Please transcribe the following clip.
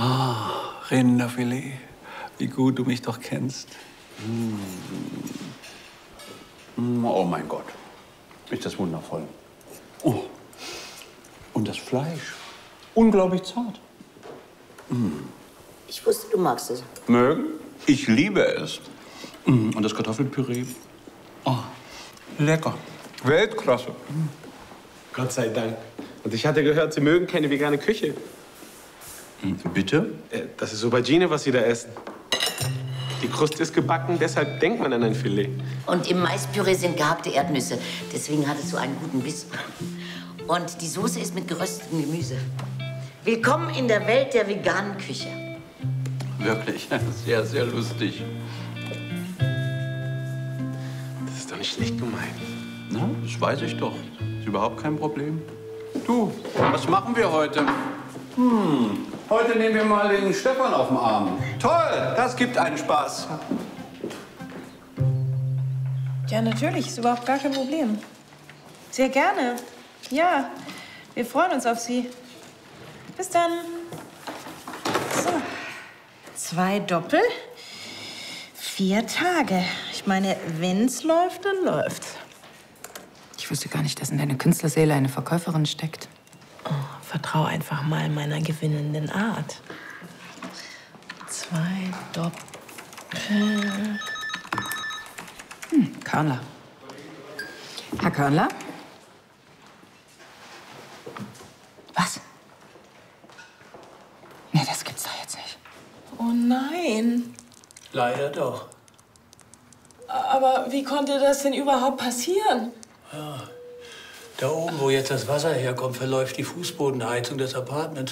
Ah, Rinderfilet. Wie gut du mich doch kennst. Oh mein Gott, ist das wundervoll. Oh. Und das Fleisch, unglaublich zart. Ich wusste, du magst es. Mögen? Ich liebe es. Und das Kartoffelpüree? Oh, lecker. Weltklasse. Gott sei Dank. Und ich hatte gehört, Sie mögen keine vegane Küche. Bitte? Das ist Aubergine, was Sie da essen. Die Kruste ist gebacken, deshalb denkt man an ein Filet. Und im Maispüree sind gehackte Erdnüsse. Deswegen hattest du einen guten Biss. Und die Soße ist mit geröstetem Gemüse. Willkommen in der Welt der veganen Küche. Wirklich, sehr, sehr lustig. Das ist doch nicht schlecht gemeint. Na, das weiß ich doch. Ist überhaupt kein Problem. Du, was machen wir heute? Heute nehmen wir mal den Stefan auf den Arm. Toll, das gibt einen Spaß. Ja, natürlich, ist überhaupt gar kein Problem. Sehr gerne. Ja, wir freuen uns auf Sie. Bis dann. So, 2 Doppel, 4 Tage. Ich meine, wenn's läuft, dann läuft's. Ich wusste gar nicht, dass in deiner Künstlerseele eine Verkäuferin steckt. Oh, vertrau einfach mal meiner gewinnenden Art. 2 Doppel. Körnler. Herr Körnler? Was? Nee, das gibt's doch jetzt nicht. Oh nein. Leider doch. Aber wie konnte das denn überhaupt passieren? Da oben, wo jetzt das Wasser herkommt, verläuft die Fußbodenheizung des Apartments